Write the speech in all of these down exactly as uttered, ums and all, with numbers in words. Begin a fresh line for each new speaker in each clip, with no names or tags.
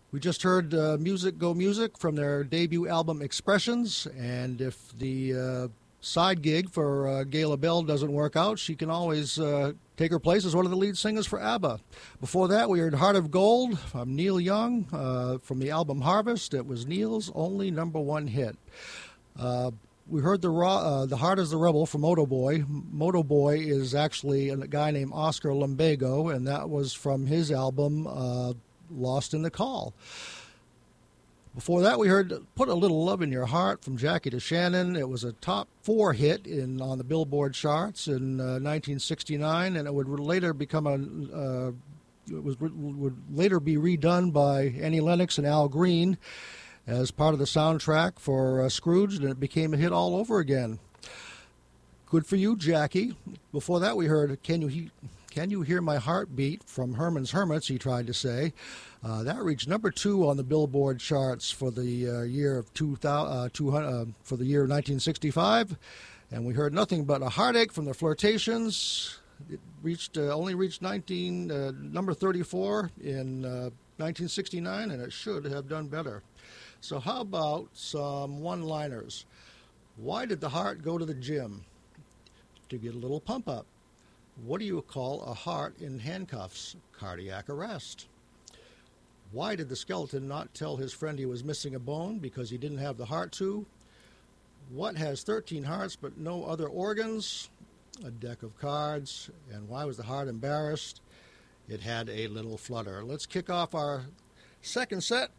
We just heard uh, Music Go Music from their debut album Expressions, and if the uh, side gig for uh, Gayla Bell doesn't work out, she can always uh, take her place as one of the lead singers for ABBA. Before that, we heard Heart of Gold from Neil Young uh, from the album Harvest. It was Neil's only number one hit. Uh, we heard the raw, uh, the Heart is the Rebel from Moto Boy. Moto Boy is actually a guy named Oscar Lumbago, and that was from his album uh, Lost in the Call. Before that, we heard Put a Little Love in Your Heart from Jackie DeShannon. It was a top four hit in on the Billboard charts in uh, nineteen sixty-nine, and it would later become a uh, it was would later be redone by Annie Lennox and Al Green as part of the soundtrack for uh, Scrooge, and it became a hit all over again. Good for you, Jackie. Before that, we heard Can You He- Can You Hear My Heartbeat from Herman's Hermits, he tried to say. Uh, that reached number two on the Billboard charts for the uh, year of two thousand, uh, two hundred, uh, for the year nineteen sixty-five, and we heard Nothing But a Heartache from the Flirtations. It reached uh, only reached nineteen uh, number thirty-four in uh, nineteen sixty-nine, and it should have done better. So how about some one-liners? Why did the heart go to the gym? To get a little pump up. What do you call a heart in handcuffs? Cardiac arrest. Why did the skeleton not tell his friend he was missing a bone? Because he didn't have the heart to. What has thirteen hearts but no other organs? A deck of cards. And why was the heart embarrassed? It had a little flutter. Let's kick off our second set.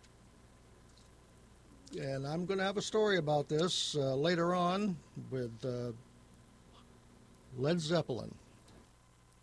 And I'm going to have a story about this uh, later on with uh, Led Zeppelin.